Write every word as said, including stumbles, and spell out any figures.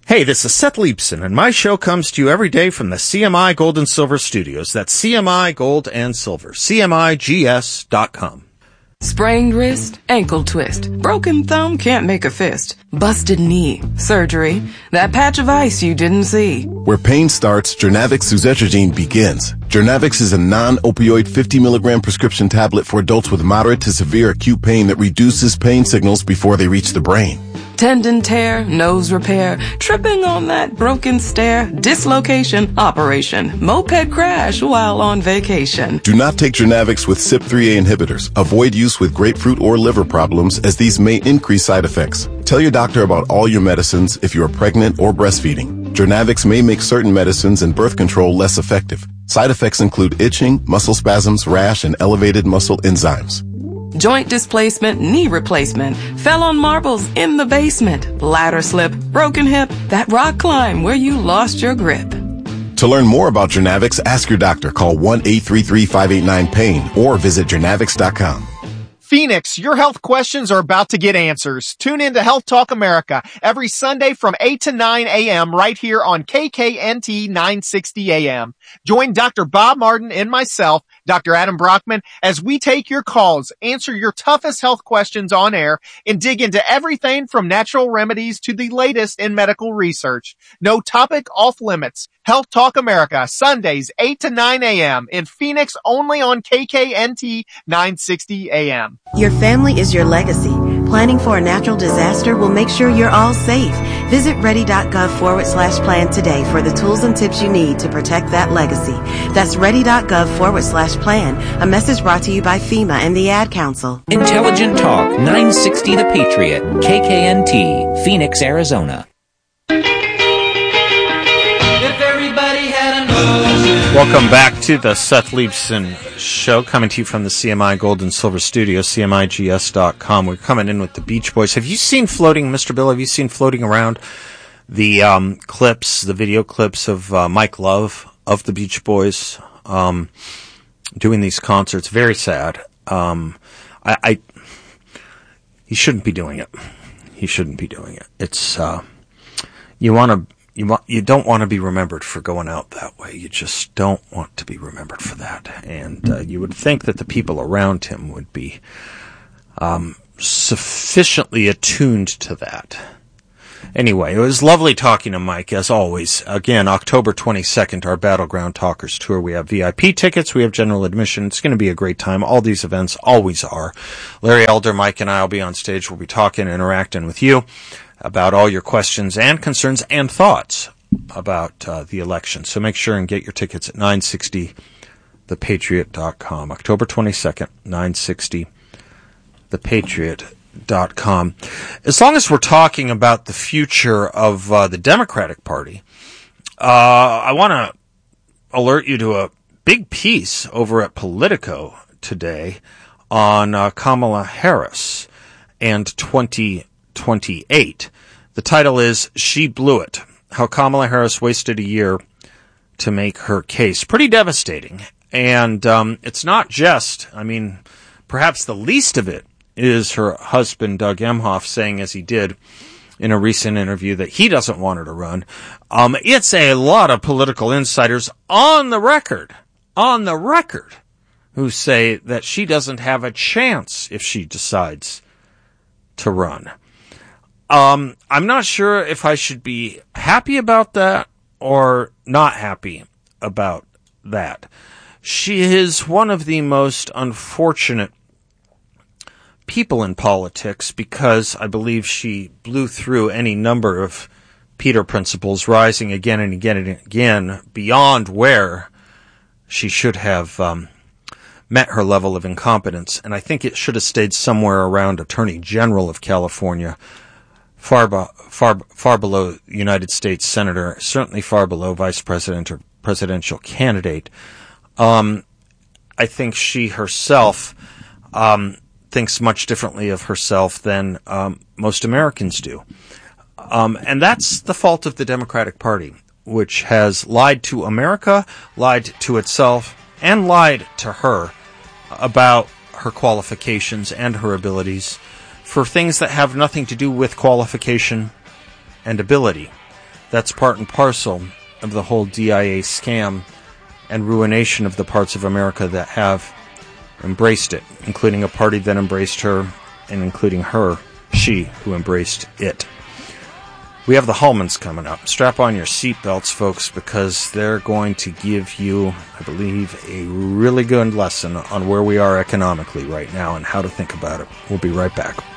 Hey, this is Seth Leibson, and my show comes to you every day from the C M I Gold and Silver Studios. That's C M I Gold and Silver, C M I G S dot com. Sprained wrist, ankle twist, broken thumb, can't make a fist, busted knee, surgery, that patch of ice you didn't see. Where pain starts, Jernavix suzetrigine begins. Jernavix is a non-opioid fifty milligram prescription tablet for adults with moderate to severe acute pain that reduces pain signals before they reach the brain. Tendon tear, nose repair, tripping on that broken stair, dislocation, operation, moped crash while on vacation. Do not take Jernavix with C Y P three A inhibitors. Avoid use with grapefruit or liver problems, as these may increase side effects. Tell your doctor about all your medicines if you are pregnant or breastfeeding. Jernavix may make certain medicines and birth control less effective. Side effects include itching, muscle spasms, rash, and elevated muscle enzymes. Joint displacement, knee replacement, fell on marbles in the basement, ladder slip, broken hip, that rock climb where you lost your grip. To learn more about Jernavix, ask your doctor. Call one eight three three, five eight nine, pain or visit Jernavix dot com. Phoenix, your health questions are about to get answers. Tune in to Health Talk America every Sunday from eight to nine a.m. right here on K K N T nine sixty A M. Join Doctor Bob Martin and myself, Doctor Adam Brockman, as we take your calls, answer your toughest health questions on air, and dig into everything from natural remedies to the latest in medical research. No topic off limits. Health Talk America, Sundays, eight to nine a.m. in Phoenix, only on K K N T nine sixty A M. Your family is your legacy. Planning for a natural disaster will make sure you're all safe. Visit ready.gov forward slash plan today for the tools and tips you need to protect that legacy. That's ready.gov forward slash plan. A message brought to you by FEMA and the Ad Council. Intelligent Talk, nine sixty The Patriot, K K N T, Phoenix, Arizona. Welcome back to the Seth Leibson Show, coming to you from the C M I Gold and Silver Studio, C M I G S dot com. We're coming in with the Beach Boys. Have you seen floating, Mister Bill, have you seen floating around the um, clips, the video clips of uh, Mike Love of the Beach Boys um, doing these concerts? Very sad. Um, I, I he shouldn't be doing it. He shouldn't be doing it. It's uh, you want to. You want, you don't want to be remembered for going out that way. You just don't want to be remembered for that. And uh, you would think that the people around him would be um, sufficiently attuned to that. Anyway, it was lovely talking to Mike, as always. Again, October twenty-second, our Battleground Talkers Tour. We have V I P tickets. We have general admission. It's going to be a great time. All these events always are. Larry Elder, Mike, and I will be on stage. We'll be talking, interacting with you about all your questions and concerns and thoughts about uh, the election. So make sure and get your tickets at nine sixty the patriot dot com. October twenty-second, nine sixty the patriot dot com. As long as we're talking about the future of uh, the Democratic Party, uh, I want to alert you to a big piece over at Politico today on uh, Kamala Harris and twenty twenty-eight. The title is She Blew It, How Kamala Harris Wasted a Year to Make Her Case. Pretty devastating. And um, it's not just, I mean, perhaps the least of it is her husband, Doug Emhoff, saying, as he did in a recent interview, that he doesn't want her to run. Um, it's a lot of political insiders on the record, on the record, who say that she doesn't have a chance if she decides to run. Um, I'm not sure if I should be happy about that or not happy about that. She is one of the most unfortunate people in politics because I believe she blew through any number of Peter principles, rising again and again and again beyond where she should have um, met her level of incompetence. And I think it should have stayed somewhere around Attorney General of California, far, far, far below United States Senator, certainly far below Vice President or presidential candidate. Um, I think she herself um, thinks much differently of herself than um, most Americans do. Um, and that's the fault of the Democratic Party, which has lied to America, lied to itself, and lied to her about her qualifications and her abilities for things that have nothing to do with qualification and ability. That's part and parcel of the whole D I A scam and ruination of the parts of America that have embraced it, including a party that embraced her, and including her, she, who embraced it. We have the Hallmans coming up. Strap on your seatbelts, folks, because they're going to give you, I believe, a really good lesson on where we are economically right now and how to think about it. We'll be right back.